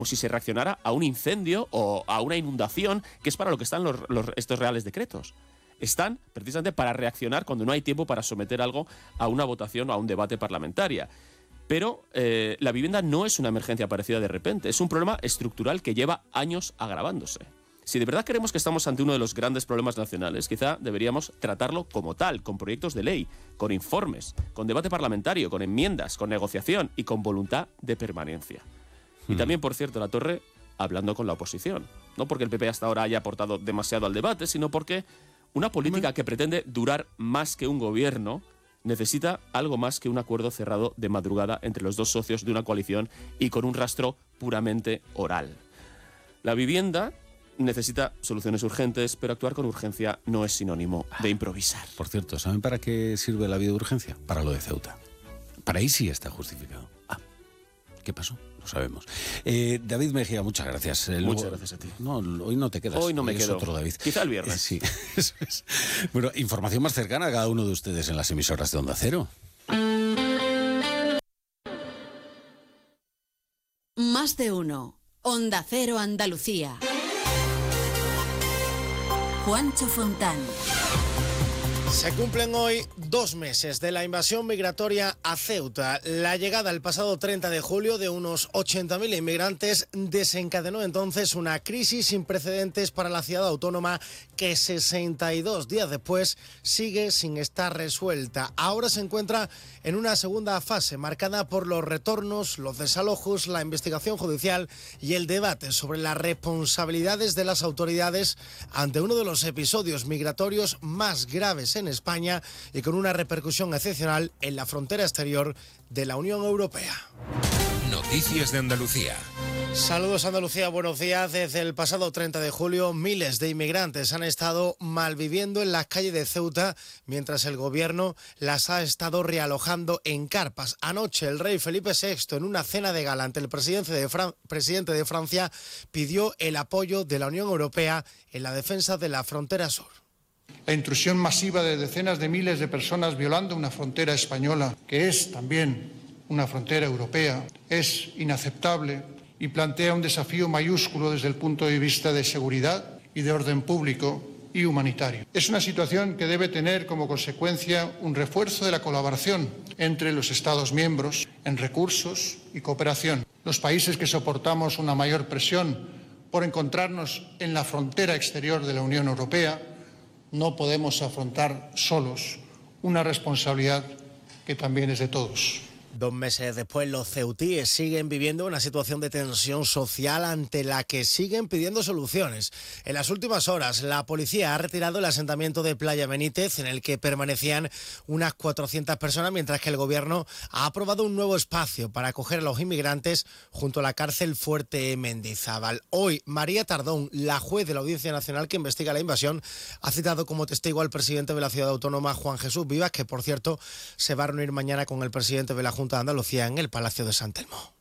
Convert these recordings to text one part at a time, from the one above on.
como si se reaccionara a un incendio o a una inundación, que es para lo que están estos reales decretos. Están precisamente para reaccionar cuando no hay tiempo para someter algo a una votación o a un debate parlamentaria. Pero la vivienda no es una emergencia aparecida de repente, es un problema estructural que lleva años agravándose. Si de verdad creemos que estamos ante uno de los grandes problemas nacionales, quizá deberíamos tratarlo como tal, con proyectos de ley, con informes, con debate parlamentario, con enmiendas, con negociación y con voluntad de permanencia. Y también, por cierto, Latorre, hablando con la oposición. No porque el PP hasta ahora haya aportado demasiado al debate, sino porque una política que pretende durar más que un gobierno necesita algo más que un acuerdo cerrado de madrugada entre los dos socios de una coalición y con un rastro puramente oral. La vivienda necesita soluciones urgentes, pero actuar con urgencia no es sinónimo de improvisar. Por cierto, ¿saben para qué sirve la vía de urgencia? Para lo de Ceuta. Para ahí sí está justificado. ¿Qué pasó? Lo sabemos. David Mejía, muchas gracias. Muchas gracias a ti. No, hoy no te quedas. Hoy no me quedo. Otro David. Quizá el viernes. Sí, eso es. Bueno, información más cercana a cada uno de ustedes en las emisoras de Onda Cero. Más de uno. Onda Cero Andalucía. Juancho Fontán. Se cumplen hoy 2 meses de la invasión migratoria a Ceuta. La llegada el pasado 30 de julio de unos 80.000 inmigrantes desencadenó entonces una crisis sin precedentes para la ciudad autónoma que 62 días después sigue sin estar resuelta. Ahora se encuentra en una segunda fase marcada por los retornos, los desalojos, la investigación judicial y el debate sobre las responsabilidades de las autoridades ante uno de los episodios migratorios más graves en España y con una repercusión excepcional en la frontera exterior de la Unión Europea. Noticias de Andalucía. Saludos Andalucía, buenos días. Desde el pasado 30 de julio, miles de inmigrantes han estado malviviendo en las calles de Ceuta, mientras el gobierno las ha estado realojando en carpas. Anoche el rey Felipe VI, en una cena de gala ante el presidente de Francia, pidió el apoyo de la Unión Europea en la defensa de la frontera sur. La intrusión masiva de decenas de miles de personas violando una frontera española, que es también una frontera europea, es inaceptable y plantea un desafío mayúsculo desde el punto de vista de seguridad y de orden público y humanitario. Es una situación que debe tener como consecuencia un refuerzo de la colaboración entre los Estados miembros en recursos y cooperación. Los países que soportamos una mayor presión por encontrarnos en la frontera exterior de la Unión Europea no podemos afrontar solos una responsabilidad que también es de todos. 2 meses después, los ceutíes siguen viviendo una situación de tensión social ante la que siguen pidiendo soluciones. En las últimas horas, la policía ha retirado el asentamiento de Playa Benítez, en el que permanecían unas 400 personas, mientras que el gobierno ha aprobado un nuevo espacio para acoger a los inmigrantes junto a la cárcel Fuerte Mendizábal. Hoy, María Tardón, la juez de la Audiencia Nacional que investiga la invasión, ha citado como testigo al presidente de la ciudad autónoma, Juan Jesús Vivas, que por cierto se va a reunir mañana con el presidente de la Junta de Andalucía en el Palacio de San Telmo.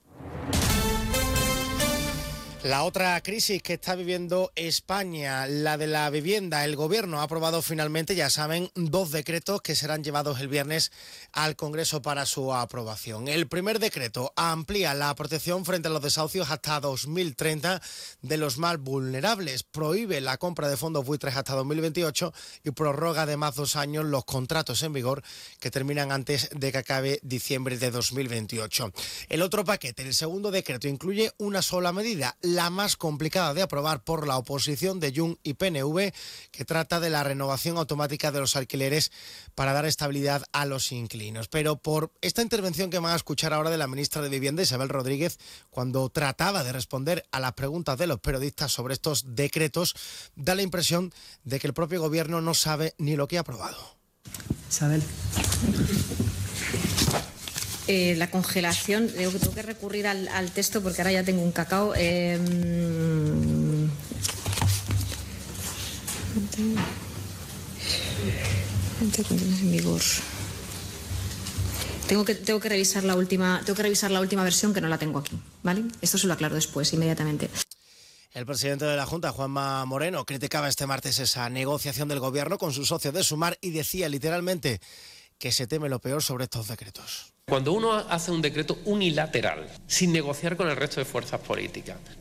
La otra crisis que está viviendo España, la de la vivienda. El gobierno ha aprobado finalmente, ya saben, 2 decretos que serán llevados el viernes al Congreso para su aprobación. El primer decreto amplía la protección frente a los desahucios hasta 2030 de los más vulnerables, prohíbe la compra de fondos buitres hasta 2028 y prorroga además 2 años los contratos en vigor que terminan antes de que acabe diciembre de 2028. El otro paquete, el segundo decreto, incluye una sola medida, la más complicada de aprobar por la oposición de Junts y PNV, que trata de la renovación automática de los alquileres para dar estabilidad a los inquilinos. Pero por esta intervención que van a escuchar ahora de la ministra de Vivienda, Isabel Rodríguez, cuando trataba de responder a las preguntas de los periodistas sobre estos decretos, da la impresión de que el propio gobierno no sabe ni lo que ha aprobado. Isabel. La congelación, tengo que recurrir al texto porque ahora ya tengo un cacao. En vigor. Tengo que revisar la última versión, que no la tengo aquí, ¿vale? Esto se lo aclaro después, inmediatamente. El presidente de la Junta, Juanma Moreno, criticaba este martes esa negociación del gobierno con su socio de Sumar y decía literalmente que se teme lo peor sobre estos decretos. Cuando uno hace un decreto unilateral, sin negociar con el resto de fuerzas políticas,